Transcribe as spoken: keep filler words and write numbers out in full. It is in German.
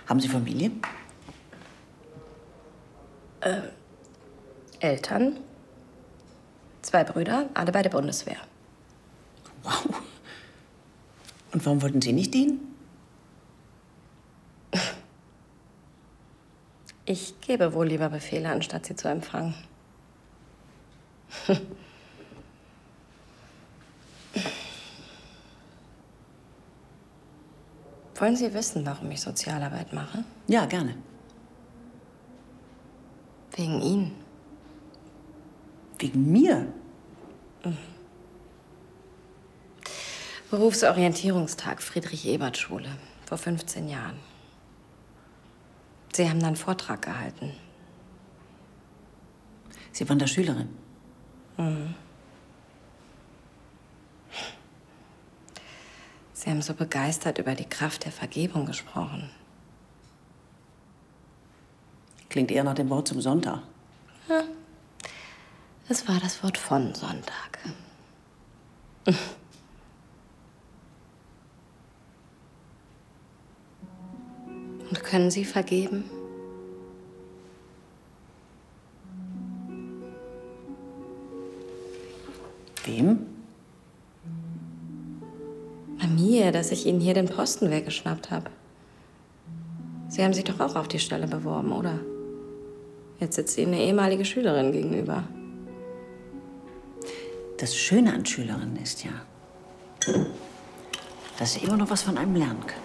Haben Sie Familie? Äh, Eltern, zwei Brüder, alle bei der Bundeswehr. Wow. Und warum wollten Sie nicht dienen? Ich gebe wohl lieber Befehle, anstatt sie zu empfangen. Wollen Sie wissen, warum ich Sozialarbeit mache? Ja, gerne. Wegen Ihnen. Wegen mir? Mhm. Berufsorientierungstag, Friedrich-Ebert-Schule, vor fünfzehn Jahren. Sie haben da einen Vortrag gehalten. Sie waren da Schülerin? Mhm. Sie haben so begeistert über die Kraft der Vergebung gesprochen. Klingt eher nach dem Wort zum Sonntag. Ja. Es war das Wort von Sonntag. Und können Sie vergeben? Wem? Bei mir, dass ich Ihnen hier den Posten weggeschnappt habe. Sie haben sich doch auch auf die Stelle beworben, oder? Jetzt sitzt Ihnen eine ehemalige Schülerin gegenüber. Das Schöne an Schülerinnen ist ja, dass sie immer noch was von einem lernen können.